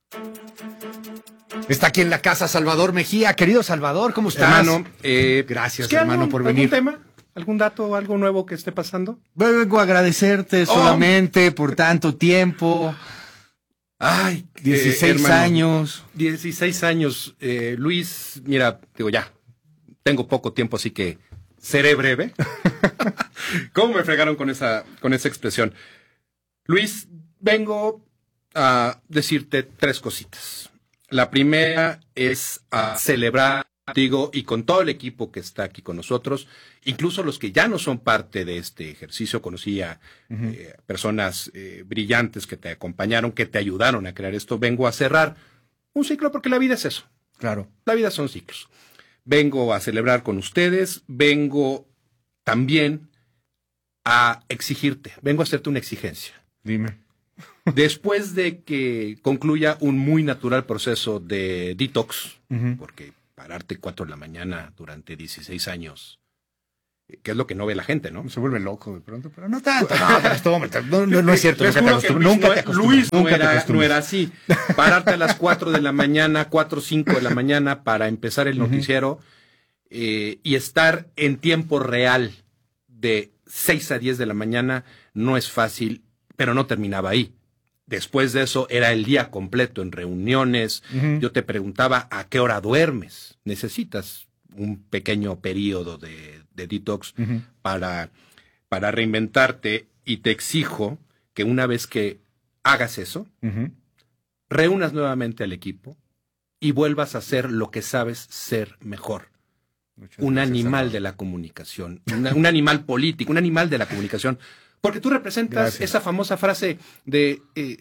Está aquí en la casa Salvador Mejía. Querido Salvador, ¿cómo estás? Hermano, eh, gracias, ¿es que hermano, algún, por venir. ¿algún tema? ¿Algún dato, algo nuevo que esté pasando? Vengo a agradecerte oh. solamente por tanto tiempo. Ay, dieciséis eh, hermano, años. dieciséis años. Eh, Luis, mira, digo ya, tengo poco tiempo, así que seré breve. ¿Cómo me fregaron con esa, con esa expresión? Luis, vengo a decirte tres cositas. La primera es a celebrar contigo y con todo el equipo que está aquí con nosotros, incluso los que ya no son parte de este ejercicio. Conocí a uh-huh. eh, personas eh, brillantes que te acompañaron, que te ayudaron a crear esto. Vengo a cerrar un ciclo, porque la vida es eso. Claro. La vida son ciclos. Vengo a celebrar con ustedes, vengo también a exigirte, vengo a hacerte una exigencia. Dime. Después de que concluya un muy natural proceso de detox, uh-huh. porque pararte cuatro de la mañana durante dieciséis años, que es lo que no ve la gente, ¿no? Se vuelve loco de pronto, pero no tanto. No, no, no, no es cierto. Nunca te acostumbras. Nunca te acostumbras. Luis no era, no era así. Pararte a las cuatro de la mañana, cuatro o cinco de la mañana para empezar el noticiero uh-huh. eh, y estar en tiempo real de seis a diez de la mañana no es fácil, pero no terminaba ahí. Después de eso era el día completo en reuniones. Uh-huh. Yo te preguntaba a qué hora duermes. Necesitas un pequeño periodo de, de detox uh-huh. para, para reinventarte, y te exijo que una vez que hagas eso, uh-huh. reúnas nuevamente al equipo y vuelvas a hacer lo que sabes ser mejor. Muchas un gracias, animal amor. de la comunicación, una, un animal político, un animal de la comunicación. Porque tú representas Gracias. esa famosa frase de, eh,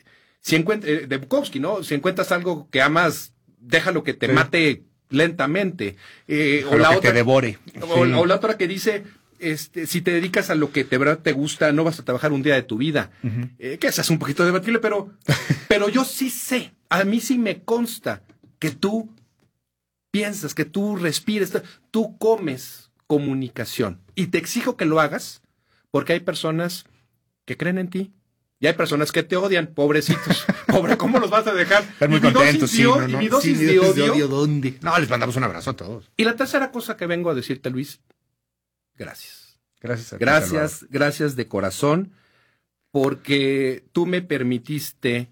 si encuentras, eh, de Bukowski, ¿no? Si encuentras algo que amas, déjalo que te Sí. mate lentamente. Eh, o Déjalo la que otra, te devore. O, Sí. o la otra que dice, este, si te dedicas a lo que de verdad te gusta, no vas a trabajar un día de tu vida. Ujú. Eh, que esa es un poquito debatible, pero, pero yo sí sé, a mí sí me consta que tú piensas, que tú respires, tú comes comunicación. Y te exijo que lo hagas porque hay personas que creen en ti y hay personas que te odian, pobrecitos. Pobre, ¿cómo los vas a dejar? Están muy Y mi dosis contentos, sí, de o- no, no. y mi dosis Sí, de dosis de odio. odio, ¿dónde? No, les mandamos un abrazo a todos. Y la tercera cosa que vengo a decirte, Luis, gracias. Gracias a ti, Gracias, Salvador. gracias de corazón, porque tú me permitiste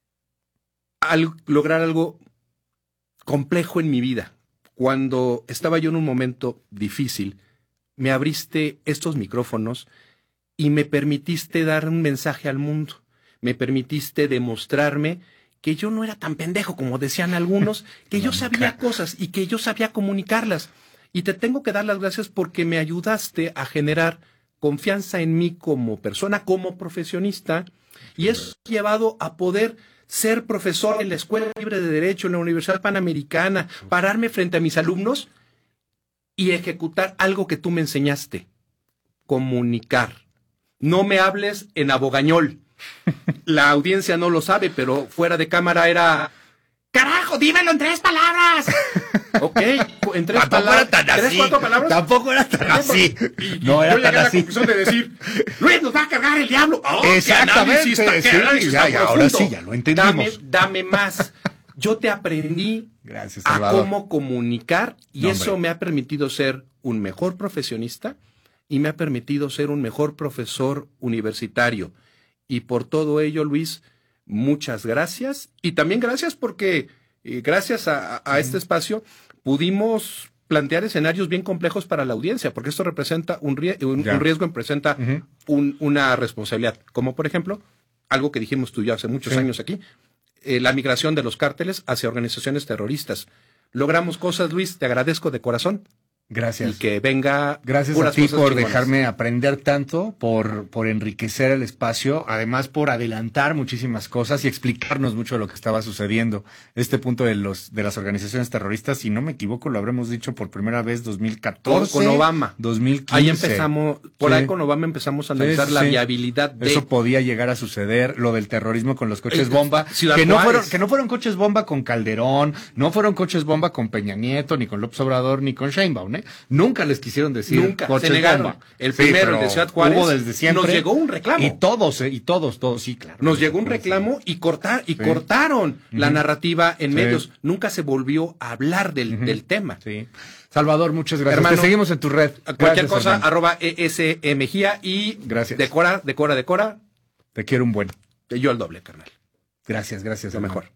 al- lograr algo complejo en mi vida. Cuando estaba yo en un momento difícil, me abriste estos micrófonos y me permitiste dar un mensaje al mundo. Me permitiste demostrarme que yo no era tan pendejo como decían algunos, que yo sabía cosas y que yo sabía comunicarlas. Y te tengo que dar las gracias porque me ayudaste a generar confianza en mí como persona, como profesionista, y eso ha llevado a poder ser profesor en la Escuela Libre de Derecho, en la Universidad Panamericana, pararme frente a mis alumnos y ejecutar algo que tú me enseñaste, comunicar. No me hables en abogañol. La audiencia no lo sabe, pero fuera de cámara era... ¡Carajo, dímelo en tres palabras! Ok, en tres Tampoco palabras. era tan ¿Tres, así. cuatro palabras? Tampoco era tan así. Y, No y era yo llegué tan a la así. conclusión de decir, Luis, nos va a cargar el diablo. Oh, qué Exactamente, análisis tan- qué sí, análisis ya, tan ya, ahora profundo. sí, ya lo entendimos. Dame, dame más. Yo te aprendí Gracias, a Salvador. cómo comunicar y No, eso hombre. me ha permitido ser un mejor profesionista y me ha permitido ser un mejor profesor universitario. Y por todo ello, Luis, muchas gracias. Y también gracias porque eh, gracias a, a este espacio pudimos plantear escenarios bien complejos para la audiencia, porque esto representa un, rie- un, Ya. un riesgo, representa Ujú. un- una responsabilidad. Como por ejemplo, algo que dijimos tú y yo hace muchos Sí. años aquí, eh, la migración de los cárteles hacia organizaciones terroristas. Logramos cosas, Luis, te agradezco de corazón. Gracias. Y que venga. Gracias a puras ti cosas por chingonas. dejarme aprender tanto, por, por enriquecer el espacio, además por adelantar muchísimas cosas y explicarnos mucho de lo que estaba sucediendo. Este punto de los de las organizaciones terroristas, si no me equivoco, lo habremos dicho por primera vez dos mil catorce. Con, con Obama. dos mil quince. Ahí empezamos, por Sí. ahí con Obama empezamos a analizar Sí, sí, la sí. viabilidad de... Eso podía llegar a suceder, lo del terrorismo con los coches Eh, bomba, Ciudad que no Juárez. fueron, que no fueron coches bomba con Calderón, no fueron coches bomba con Peña Nieto, ni con López Obrador, ni con Sheinbaum, ¿eh? Nunca les quisieron decir Nunca, coches se negaron. bomba. El Sí, primero, pero el de Ciudad Juárez, hubo desde siempre. nos llegó un reclamo. Y todos, ¿eh? Y todos, todos, sí, claro. Nos llegó un reclamo y cortar y Sí. cortaron la Ujú. narrativa en Sí. medios. Nunca se volvió a hablar del, del tema. Sí. Salvador, muchas gracias. Hermano, Te seguimos en tu red. Cualquier Gracias, cosa, hermano. arroba E S Mejía y Gracias. decora, decora, decora. Te quiero un buen. Yo al doble, carnal. Gracias, gracias. Lo hermano. mejor.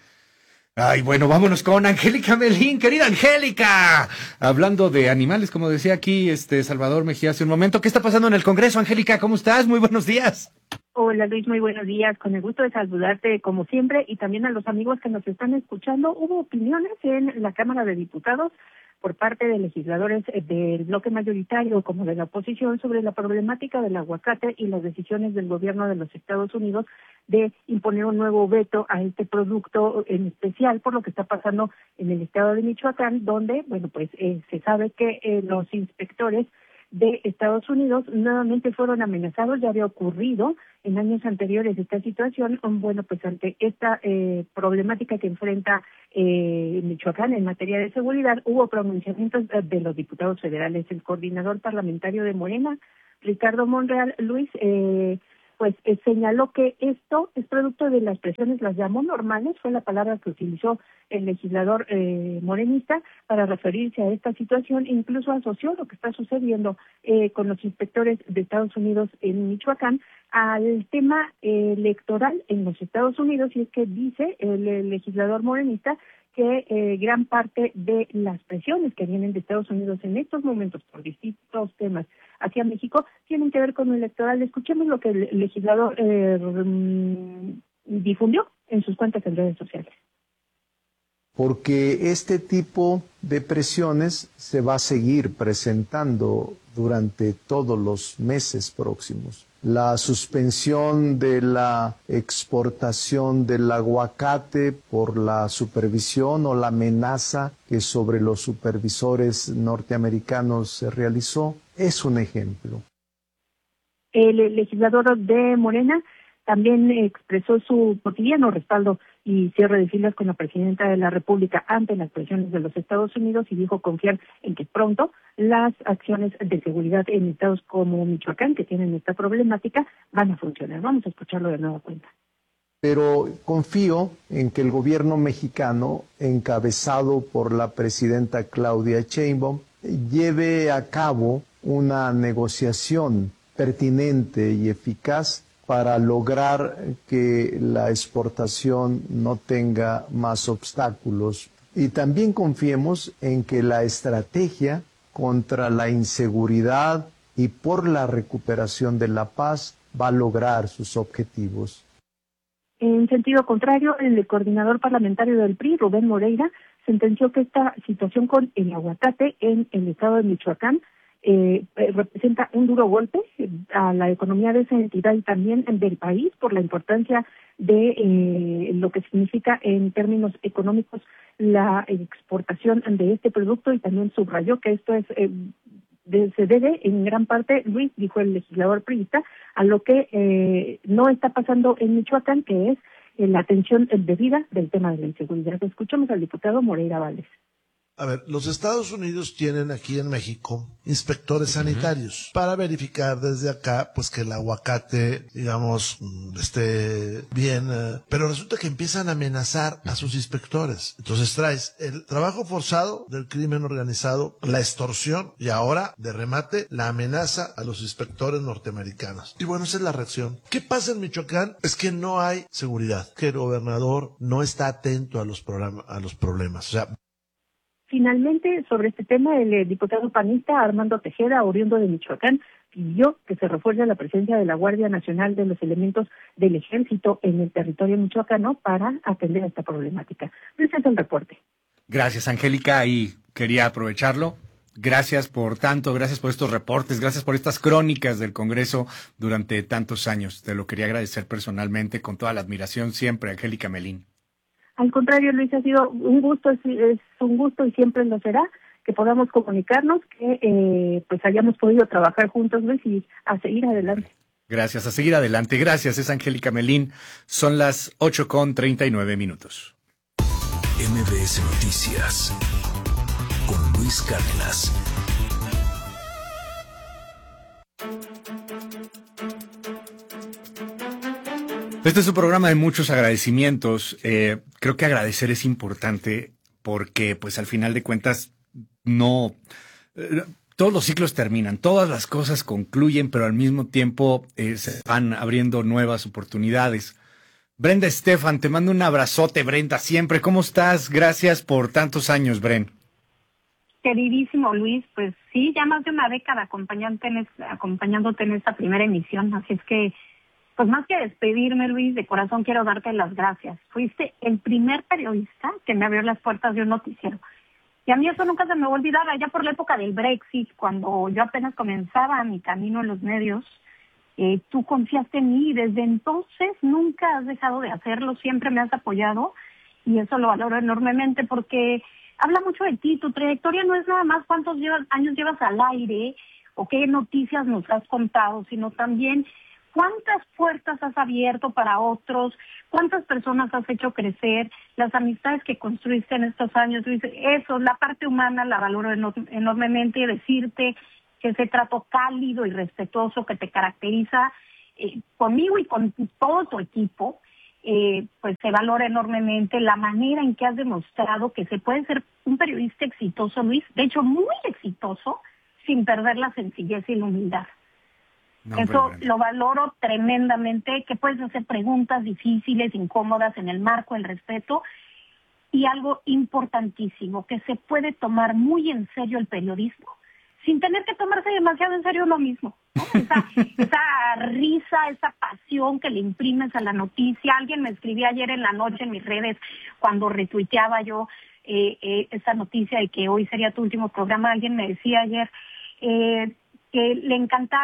Ay, bueno, vámonos con Angélica Melín, querida Angélica. Hablando de animales, como decía aquí este Salvador Mejía hace un momento, ¿qué está pasando en el Congreso, Angélica? ¿Cómo estás? Muy buenos días. Hola Luis, muy buenos días. Con el gusto de saludarte como siempre y también a los amigos que nos están escuchando. Hubo opiniones en la Cámara de Diputados por parte de legisladores del bloque mayoritario como de la oposición sobre la problemática del aguacate y las decisiones del gobierno de los Estados Unidos de imponer un nuevo veto a este producto, en especial por lo que está pasando en el estado de Michoacán, donde, bueno, pues eh, se sabe que eh, los inspectores de Estados Unidos nuevamente fueron amenazados. Ya había ocurrido en años anteriores esta situación. Bueno, pues ante esta eh, problemática que enfrenta eh, Michoacán en materia de seguridad, hubo pronunciamientos de los diputados federales. El coordinador parlamentario de Morena, Ricardo Monreal, Luis, eh, pues eh, señaló que esto es producto de las presiones, las llamó normales, fue la palabra que utilizó el legislador eh, morenista para referirse a esta situación, incluso asoció lo que está sucediendo eh, con los inspectores de Estados Unidos en Michoacán al tema eh, electoral en los Estados Unidos, y es que dice el, el legislador morenista que eh, gran parte de las presiones que vienen de Estados Unidos en estos momentos por distintos temas hacia México tienen que ver con lo electoral. Escuchemos lo que el legislador eh, difundió en sus cuentas en redes sociales. Porque este tipo de presiones se va a seguir presentando durante todos los meses próximos. la suspensión de la exportación del aguacate por la supervisión o la amenaza que sobre los supervisores norteamericanos se realizó, es un ejemplo. El legislador de Morena también expresó su cotidiano respaldo y cierre de filas con la presidenta de la República ante las presiones de los Estados Unidos y dijo confiar en que pronto las acciones de seguridad en estados como Michoacán, que tienen esta problemática, van a funcionar. Vamos a escucharlo de nueva cuenta. Pero confío en que el gobierno mexicano, encabezado por la presidenta Claudia Sheinbaum, lleve a cabo una negociación pertinente y eficaz para lograr que la exportación no tenga más obstáculos. Y también confiemos en que la estrategia contra la inseguridad y por la recuperación de la paz va a lograr sus objetivos. En sentido contrario, el coordinador parlamentario del P R I, Rubén Moreira, sentenció que esta situación con el aguacate en el estado de Michoacán Eh, representa un duro golpe a la economía de esa entidad y también del país por la importancia de eh, lo que significa en términos económicos la exportación de este producto, y también subrayó que esto es eh, de, se debe en gran parte, Luis, dijo el legislador priista, a lo que eh, no está pasando en Michoacán, que es eh, la atención debida del tema de la inseguridad. Escuchamos al diputado Moreira Vales. A ver, los Estados Unidos tienen aquí en México inspectores sanitarios para verificar desde acá, pues que el aguacate, digamos, esté bien, eh, pero resulta que empiezan a amenazar a sus inspectores. Entonces traes el trabajo forzado del crimen organizado, la extorsión y ahora, de remate, la amenaza a los inspectores norteamericanos. Y bueno, esa es la reacción. ¿Qué pasa en Michoacán? Es que no hay seguridad, que el gobernador no está atento a los, programa, a los problemas. O sea, finalmente, sobre este tema, el eh, diputado panista Armando Tejeda, oriundo de Michoacán, pidió que se refuerce la presencia de la Guardia Nacional de los elementos del Ejército en el territorio michoacano para atender esta problemática. Ese es el reporte. Gracias, Angélica, y quería aprovecharlo. Gracias por tanto, gracias por estos reportes, gracias por estas crónicas del Congreso durante tantos años. Te lo quería agradecer personalmente, con toda la admiración siempre, Angélica Melín. Al contrario, Luis, ha sido un gusto, es, es un gusto y siempre lo será que podamos comunicarnos, que eh, pues hayamos podido trabajar juntos, Luis, y a seguir adelante. Gracias, a seguir adelante. Gracias, es Angélica Melín. Son las ocho con treinta y nueve minutos. M B S Noticias con Luis Cárdenas. Este es un programa de muchos agradecimientos. Eh, creo que agradecer es importante porque, pues, al final de cuentas, no... Eh, todos los ciclos terminan, todas las cosas concluyen, pero al mismo tiempo eh, se van abriendo nuevas oportunidades. Brenda Estefan, te mando un abrazote, Brenda, siempre. ¿Cómo estás? Gracias por tantos años, Bren. Queridísimo Luis, pues sí, ya más de una década acompañándote en, esta, acompañándote en esta primera emisión, así es que pues más que despedirme, Luis, de corazón quiero darte las gracias. Fuiste el primer periodista que me abrió las puertas de un noticiero. Y a mí eso nunca se me va a olvidar, allá por la época del Brexit, cuando yo apenas comenzaba mi camino en los medios, eh, tú confiaste en mí y desde entonces nunca has dejado de hacerlo, siempre me has apoyado y eso lo valoro enormemente porque habla mucho de ti. Tu trayectoria no es nada más cuántos llevas, años llevas al aire o qué noticias nos has contado, sino también cuántas puertas has abierto para otros, cuántas personas has hecho crecer, las amistades que construiste en estos años. Luis, eso, la parte humana la valoro enormemente y decirte que ese trato cálido y respetuoso que te caracteriza eh, conmigo y con todo tu equipo, eh, pues se valora enormemente la manera en que has demostrado que se puede ser un periodista exitoso, Luis, de hecho muy exitoso, sin perder la sencillez y la humildad. No, Eso bueno. Lo valoro tremendamente, que puedes hacer preguntas difíciles, incómodas, en el marco del respeto, y algo importantísimo, que se puede tomar muy en serio el periodismo, sin tener que tomarse demasiado en serio lo mismo, ¿no? Esa, esa risa, esa pasión que le imprimes a la noticia. Alguien me escribía ayer en la noche en mis redes, cuando retuiteaba yo eh, eh, esa noticia de que hoy sería tu último programa, alguien me decía ayer eh, que le encantaba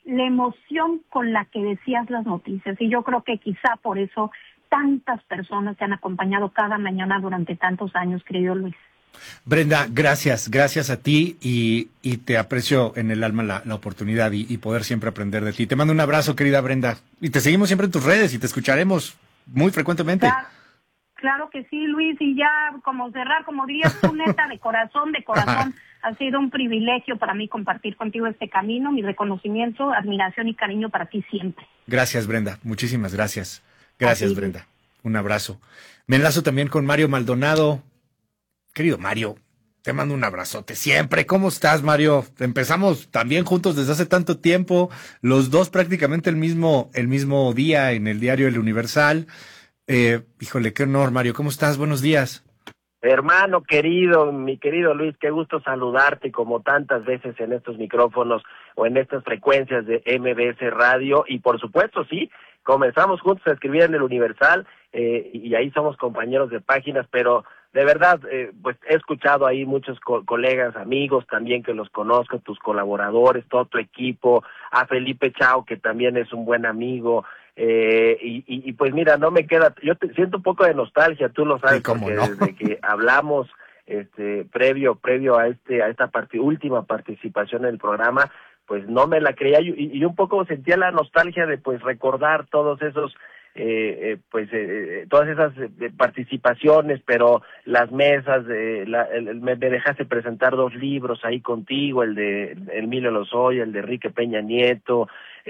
la emoción con la que decías las noticias. Y yo creo que quizá por eso tantas personas te han acompañado cada mañana durante tantos años, querido Luis. Brenda, gracias, gracias a ti y, y te aprecio en el alma la, la oportunidad y, y poder siempre aprender de ti. Te mando un abrazo, querida Brenda, y te seguimos siempre en tus redes y te escucharemos muy frecuentemente. Claro, claro que sí, Luis, y ya como cerrar, como dirías tú, neta, de corazón, de corazón, ha sido un privilegio para mí compartir contigo este camino, mi reconocimiento, admiración y cariño para ti siempre. Gracias, Brenda, muchísimas gracias. Gracias, Así. Brenda. Un abrazo. Me enlazo también con Mario Maldonado. Querido Mario, te mando un abrazote siempre. ¿Cómo estás, Mario? Empezamos también juntos desde hace tanto tiempo, los dos prácticamente el mismo, el mismo día en el diario El Universal. Eh, híjole, qué honor, Mario. ¿Cómo estás? Buenos días. Hermano querido, mi querido Luis, qué gusto saludarte como tantas veces en estos micrófonos o en estas frecuencias de M B S Radio. Y por supuesto, sí, comenzamos juntos a escribir en El Universal eh, y ahí somos compañeros de páginas, pero de verdad, eh, pues he escuchado ahí muchos co- colegas, amigos también que los conozco, tus colaboradores, todo tu equipo, a Felipe Chao, que también es un buen amigo, eh, y, y, y pues mira, no me queda, yo te, siento un poco de nostalgia, tú lo sabes, sí, cómo porque no. desde que hablamos este previo previo a este a esta part- última participación en el programa, pues no me la creía y, y un poco sentía la nostalgia de pues recordar todos esos Eh, eh, pues eh, todas esas eh, participaciones, pero las mesas, de la, el, el, me dejaste presentar dos libros ahí contigo, el de Emilio Lozoya, el de Enrique Peña Nieto,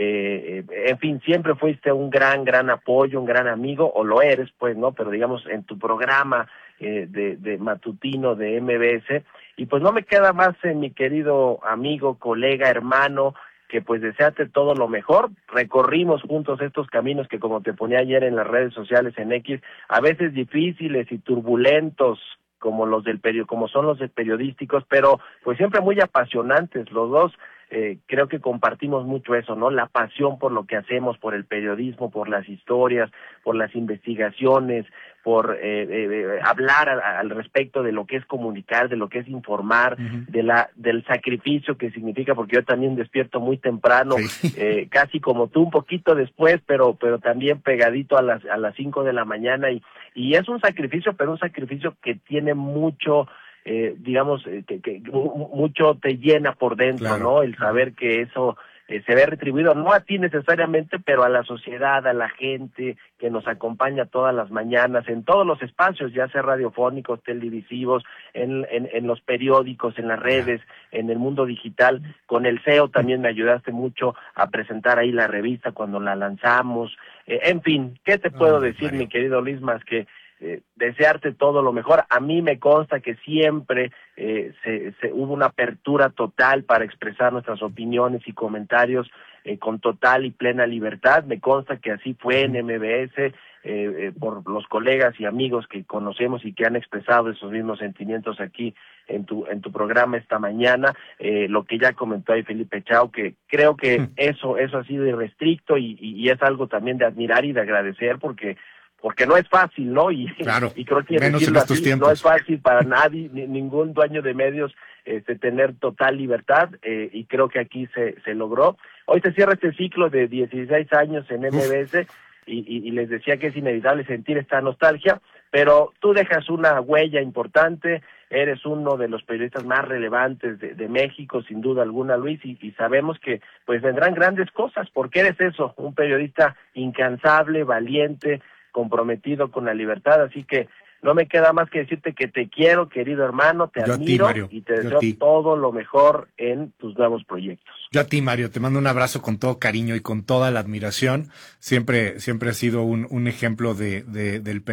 eh, eh, en fin, siempre fuiste un gran, gran apoyo, un gran amigo, o lo eres, pues, ¿no? Pero digamos, en tu programa eh, de, de matutino de M B S, y pues no me queda más, eh, mi querido amigo, colega, hermano, que pues desearte todo lo mejor. Recorrimos juntos estos caminos que, como te ponía ayer en las redes sociales en X, a veces difíciles y turbulentos como los del perio, como son los de periodísticos, pero pues siempre muy apasionantes los dos. Eh, creo que compartimos mucho eso, ¿no? La pasión por lo que hacemos, por el periodismo, por las historias, por las investigaciones, por eh, eh, hablar al, al respecto de lo que es comunicar, de lo que es informar, uh-huh. de la del sacrificio que significa, porque yo también despierto muy temprano, sí. eh, casi como tú, un poquito después, pero pero también pegadito a las a las cinco de la mañana, y y es un sacrificio, pero un sacrificio que tiene mucho, eh, digamos, eh, que, que mucho te llena por dentro, claro, ¿no? El saber que eso eh, se ve retribuido, no a ti necesariamente, pero a la sociedad, a la gente que nos acompaña todas las mañanas, en todos los espacios, ya sea radiofónicos, televisivos, en, en, en los periódicos, en las redes, en el mundo digital. Con el C E O también me ayudaste mucho a presentar ahí la revista cuando la lanzamos. Eh, en fin, ¿qué te puedo oh, decir, Mario, mi querido Luis, más que Eh, desearte todo lo mejor? A mí me consta que siempre eh, se, se hubo una apertura total para expresar nuestras opiniones y comentarios eh, con total y plena libertad. Me consta que así fue en M B S, eh, eh, por los colegas y amigos que conocemos y que han expresado esos mismos sentimientos aquí en tu en tu programa esta mañana. Eh, lo que ya comentó ahí Felipe Chao, que creo que eso eso ha sido irrestricto y, y, y es algo también de admirar y de agradecer, porque porque no es fácil, ¿no? Y, claro, y creo que menos en estos así, tiempos. No es fácil para nadie, ni, ningún dueño de medios, este, tener total libertad, eh, y creo que aquí se, se logró. Hoy se cierra este ciclo de dieciséis años en M B S, y, y, y les decía que es inevitable sentir esta nostalgia, pero tú dejas una huella importante, eres uno de los periodistas más relevantes de, de México, sin duda alguna, Luis, y, y sabemos que pues vendrán grandes cosas, porque eres eso, un periodista incansable, valiente, comprometido con la libertad, así que no me queda más que decirte que te quiero, querido hermano, te Yo admiro a ti, Mario. y te Yo deseo a ti. todo lo mejor en tus nuevos proyectos. Yo a ti, Mario, te mando un abrazo con todo cariño y con toda la admiración. Siempre, siempre has sido un, un ejemplo de, de, del